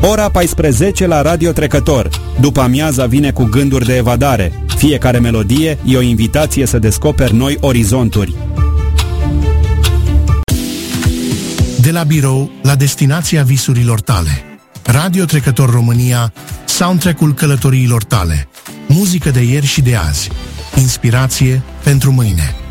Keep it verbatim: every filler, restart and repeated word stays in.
Ora paisprezece la Radio Trecător. După amiaza vine cu gânduri de evadare. Fiecare melodie e o invitație să descoperi noi orizonturi. De la birou la destinația visurilor tale. Radio Trecător România, soundtrack-ul călătoriilor tale. Muzică de ieri și de azi. Inspirație pentru mâine.